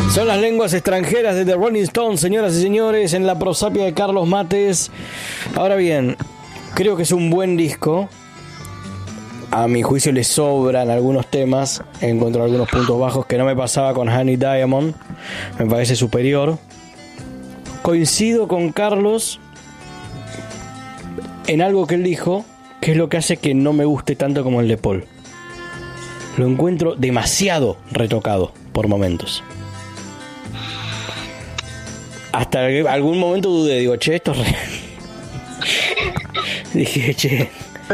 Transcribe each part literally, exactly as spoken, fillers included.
Son las lenguas extranjeras de The Rolling Stones, señoras y señores, en la prosapia de Carlos Mates. Ahora bien, creo que es un buen disco. A mi juicio le sobran algunos temas. Encuentro algunos puntos bajos que no me pasaba con Honey Diamond. Me parece superior. Coincido con Carlos en algo que él dijo, que es lo que hace que no me guste tanto como el de Paul. Lo encuentro demasiado retocado por momentos. Hasta algún momento dudé, digo, che, esto es real. Dije, che.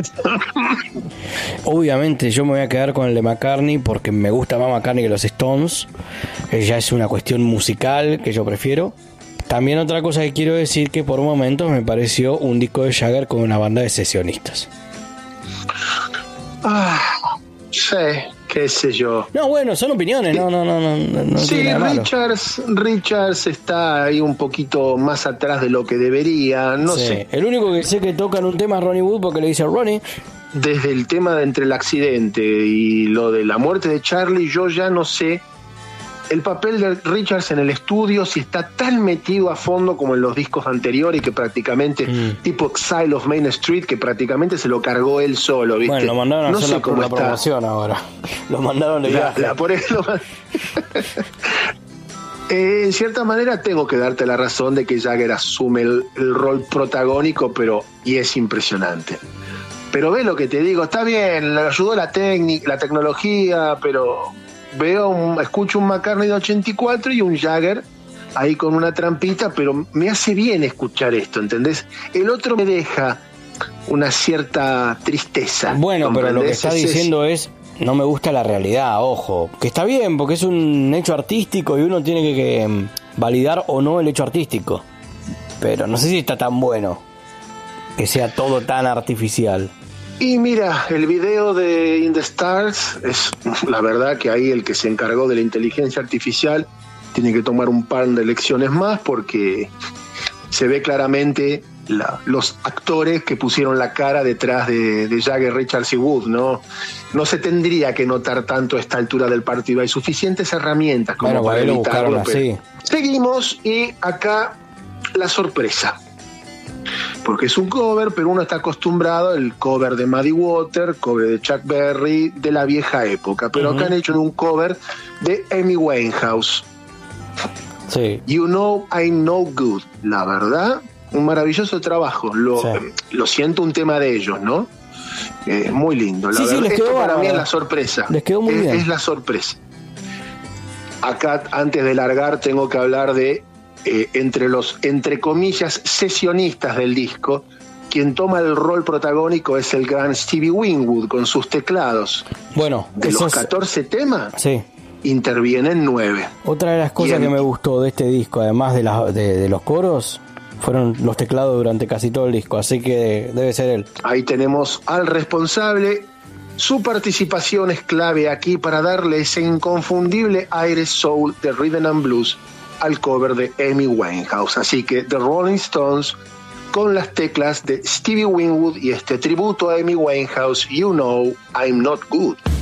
Obviamente yo me voy a quedar con el de McCartney porque me gusta más McCartney que los Stones. Ya es una cuestión musical que yo prefiero. También otra cosa que quiero decir, que por momentos me pareció un disco de Jagger con una banda de sesionistas. Ah, sí, qué sé yo. No, bueno, son opiniones, no, no, no, no, no sí, tiene nada malo. Richards, Richards está ahí un poquito más atrás de lo que debería, no sí. sé. El único que sé que toca en un tema es Ronnie Wood porque le dice a Ronnie. Desde el tema de entre el accidente y lo de la muerte de Charlie, yo ya no sé el papel de Richards en el estudio, si está tan metido a fondo como en los discos anteriores, que prácticamente, mm. tipo Exile of Main Street, que prácticamente se lo cargó él solo, ¿viste? Bueno, lo mandaron a no hacer sé la, cómo la está. promoción ahora. Lo mandaron de viaje. La, la, por eso, eh, en cierta manera tengo que darte la razón de que Jagger asume el, el rol protagónico, pero y es impresionante. Pero ve lo que te digo, está bien, le ayudó la técnica, la tecnología, pero veo, un, escucho un McCartney de ochenta y cuatro y un Jagger ahí con una trampita, pero me hace bien escuchar esto, ¿entendés? El otro me deja una cierta tristeza. Bueno, pero lo que está diciendo es, no me gusta la realidad, ojo, que está bien, porque es un hecho artístico y uno tiene que, que validar o no el hecho artístico, pero no sé si está tan bueno que sea todo tan artificial. Y mira, el video de In the Stars es la verdad que ahí el que se encargó de la inteligencia artificial tiene que tomar un par de lecciones más, porque se ve claramente la, los actores que pusieron la cara detrás de, de Jagger, Richards y Wood, ¿no? No se tendría que notar tanto a esta altura del partido. Hay suficientes herramientas como bueno, para evitarlo. Pero así. Seguimos y acá la sorpresa. Porque es un cover, pero uno está acostumbrado al cover de Muddy Water, cover de Chuck Berry, de la vieja época. Pero uh-huh. acá han hecho un cover de Amy Winehouse. Sí. You Know I'm No Good. La verdad, un maravilloso trabajo. Lo, sí. lo siento, un tema de ellos, ¿no? Eh, muy lindo. La sí, verdad, sí, les esto quedó, para mí es la sorpresa. Les quedó muy es, bien. Es la sorpresa. Acá, antes de largar, tengo que hablar de Eh, entre los, entre comillas, sesionistas del disco. Quien toma el rol protagónico es el gran Stevie Winwood con sus teclados. Bueno, de los catorce es... temas, sí. intervienen nueve. Otra de las cosas en... que me gustó de este disco, además de, la, de, de los coros, fueron los teclados durante casi todo el disco, así que debe ser él. Ahí tenemos al responsable. Su participación es clave aquí para darle ese inconfundible aire soul de Rhythm and Blues al cover de Amy Winehouse. Así que The Rolling Stones con las teclas de Stevie Winwood y este tributo a Amy Winehouse, You Know I'm Not Good.